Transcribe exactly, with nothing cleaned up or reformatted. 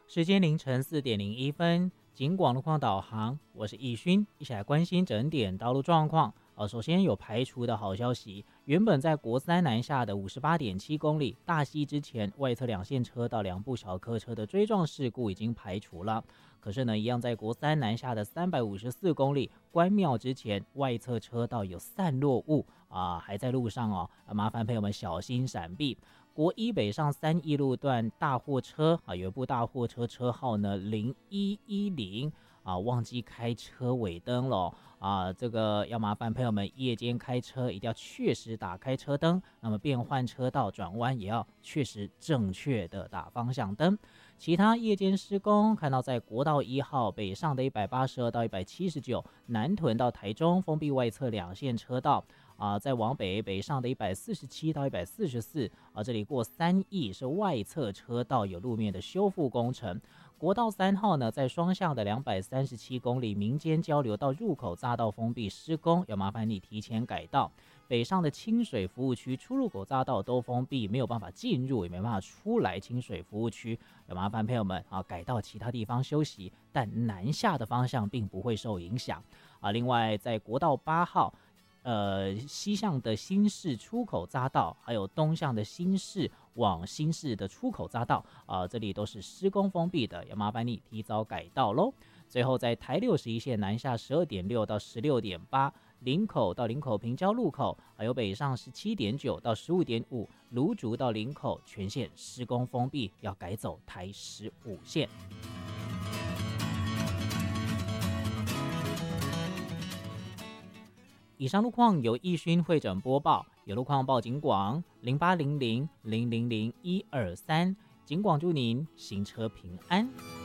时间凌晨四点零一分，警广路况导航，我是易勋，一起来关心整点道路状况。呃，首先有排除的好消息，原本在国三南下的五十八点七公里大溪之前，外侧两线车道两部小客车的追撞事故已经排除了。可是呢，一样在国三南下的三百五十四公里关庙之前，外侧车道有散落物啊、呃，还在路上哦，麻烦朋友们小心闪避。国一北上三义路段大货车啊，有一部大货车车号呢零一一零啊，忘记开车尾灯了啊，这个要麻烦朋友们夜间开车一定要确实打开车灯，那么变换车道转弯也要确实正确的打方向灯。其他夜间施工看到在国道一号北上的一百八十二到一百七十九，南屯到台中封闭外侧两线车道。啊，再往北北上的一百四十七到一百四十四啊，这里过三义是外侧车道有路面的修复工程。国道三号呢，在双向的两百三十七公里民间交流道入口匝道封闭施工，要麻烦你提前改道。北上的清水服务区出入口匝道都封闭，没有办法进入，也没办法出来清水服务区，要麻烦朋友们啊改到其他地方休息，但南下的方向并不会受影响啊。另外，在国道八号。呃，西向的新市出口匝道，还有东向的新市往新市的出口匝道啊、呃，这里都是施工封闭的，要麻烦你提早改道喽。最后，在台六十一线南下十二点六到十六点八，林口到林口平交路口，还有北上十七点九到十五点五，芦竹到林口全线施工封闭，要改走台十五线。以上路况由易勋会诊播报，有路况报警广零八零零零零零一二三，警广祝您行车平安。